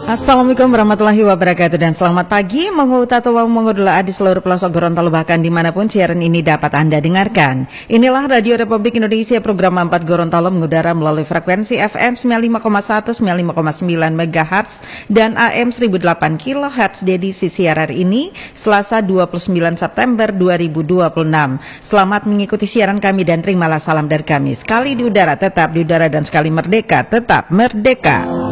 Assalamualaikum warahmatullahi wabarakatuh dan selamat pagi mengutatawang di seluruh pelosok Gorontalo bahkan dimanapun siaran ini dapat Anda dengarkan. Inilah Radio Republik Indonesia program 4 Gorontalo mengudara melalui frekuensi FM 95,1, 95,9 MHz dan AM 1008 kHz di edisi siar hari ini Selasa 29 September 2026. Selamat mengikuti siaran kami dan terimalah salam dari kami. Sekali di udara tetap di udara dan sekali merdeka tetap merdeka.